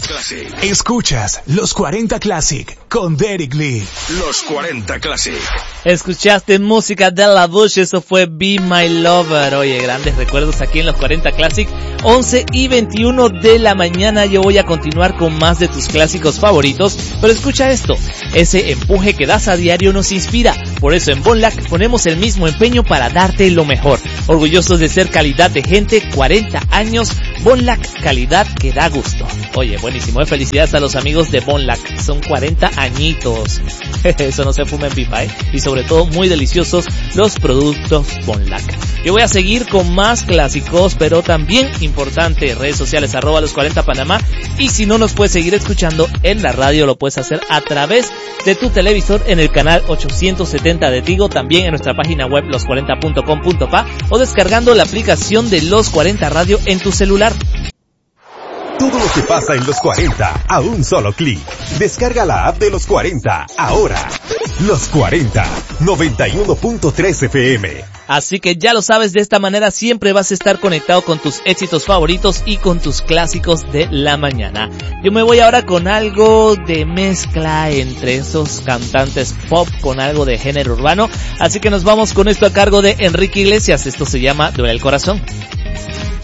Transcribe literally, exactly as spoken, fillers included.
Classic. Escuchas Los cuarenta Classic con Derek Lee. Los cuarenta Classic. Escuchaste música de La Bush, eso fue Be My Lover. Oye, grandes recuerdos aquí en Los cuarenta Classic. once y veintiuno de la mañana. Yo voy a continuar con más de tus clásicos favoritos, pero escucha esto. Ese empuje que das a diario nos inspira. Por eso en Bonlac ponemos el mismo empeño para darte lo mejor. Orgullosos de ser calidad de gente, cuarenta años. Bonlac, calidad que da gusto. Oye, buenísimo, ¿eh? Felicidades a los amigos de Bonlac. Son cuarenta añitos. Eso no se fuma en pipa, ¿eh? Y sobre todo muy deliciosos los productos Bonlac. Yo voy a seguir con más clásicos, pero también importante, redes sociales arroba los cuarenta Panamá. Y si no nos puedes seguir escuchando en la radio, lo puedes hacer a través de tu televisor en el canal ochocientos setenta de Tigo, también en nuestra página web los cuarenta punto com punto pa o descargando la aplicación de Los cuarenta Radio en tu celular. Todo lo que pasa en Los cuarenta a un solo clic. Descarga la app de Los cuarenta ahora. Los cuarenta, noventa y uno punto tres F M. Así que ya lo sabes, de esta manera siempre vas a estar conectado con tus éxitos favoritos y con tus clásicos de la mañana. Yo me voy ahora con algo de mezcla entre esos cantantes pop con algo de género urbano. Así que nos vamos con esto a cargo de Enrique Iglesias. Esto se llama Duele el Corazón.